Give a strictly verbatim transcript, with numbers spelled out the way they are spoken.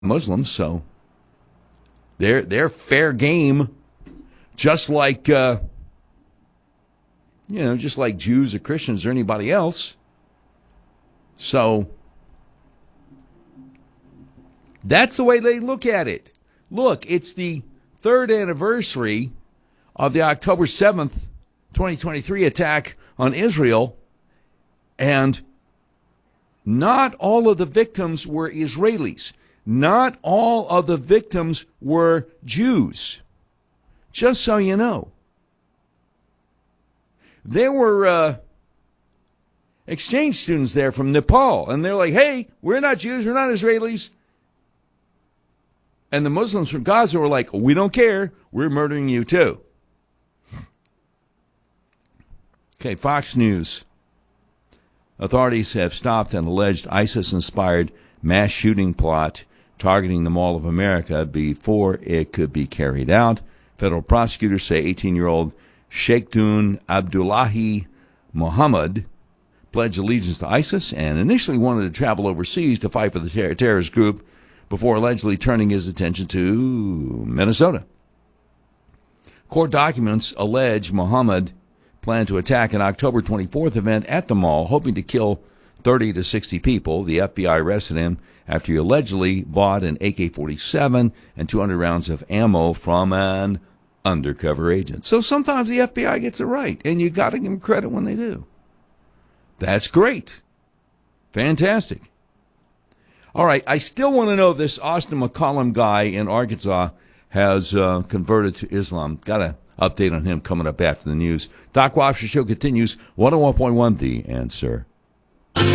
Muslims, so they're they're fair game, just like uh, you know, just like Jews or Christians or anybody else. So that's the way they look at it. Look, it's the third anniversary of the October seventh, twenty twenty-three attack on Israel, and not all of the victims were Israelis. Not all of the victims were Jews. Just so you know. There were uh, exchange students there from Nepal, and they're like, hey, we're not Jews, we're not Israelis. And the Muslims from Gaza were like, we don't care, we're murdering you too. Okay, Fox News. Authorities have stopped an alleged ISIS-inspired mass shooting plot targeting the Mall of America before it could be carried out. Federal prosecutors say eighteen-year-old Sheikhdun Abdullahi Muhammad pledged allegiance to ISIS and initially wanted to travel overseas to fight for the ter- terrorist group before allegedly turning his attention to Minnesota. Court documents allege Muhammad planned to attack an October twenty-fourth event at the mall, hoping to kill thirty to sixty people. The F B I arrested him after he allegedly bought an A K forty-seven and two hundred rounds of ammo from an undercover agent. So sometimes the F B I gets it right, and you got to give them credit when they do. That's great. Fantastic. All right, I still want to know if this Austin McCollum guy in Arkansas has uh, converted to Islam. Got an update on him coming up after the news. Doc Wobster Show continues. one oh one point one The Answer.